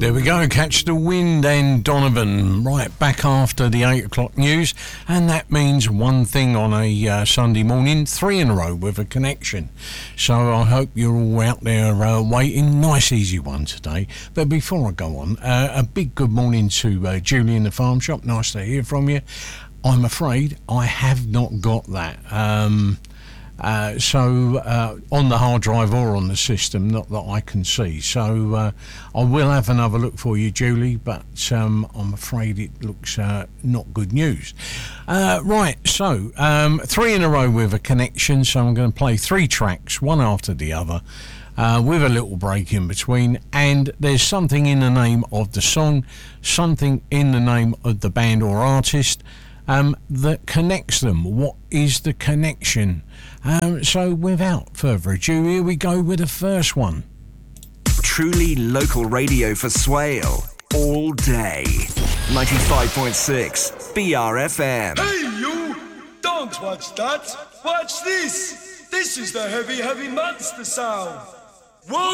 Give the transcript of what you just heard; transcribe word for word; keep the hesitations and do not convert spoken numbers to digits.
There we go, Catch the Wind and Donovan right back after the eight o'clock news, and that means one thing on a uh, Sunday morning, three in a row with a connection. So I hope you're all out there uh, waiting. Nice easy one today. But before I go on, uh, a big good morning to uh, Julie in the farm shop. Nice to hear from you. I'm afraid I have not got that. Um... Uh, so uh, on the hard drive or on the system, not that I can see. So uh, I will have another look for you, Julie, but um, I'm afraid it looks uh, not good news. Uh, right, so um, three in a row with a connection, so I'm going to play three tracks, one after the other, uh, with a little break in between, and there's something in the name of the song, something in the name of the band or artist, Um, that connects them. What is the connection? Um, so without further ado, here we go with the first one. Truly local radio for Swale. All day. ninety-five point six B R F M. Hey you! Don't watch that! Watch this! This is the heavy, heavy monster sound! Whoa!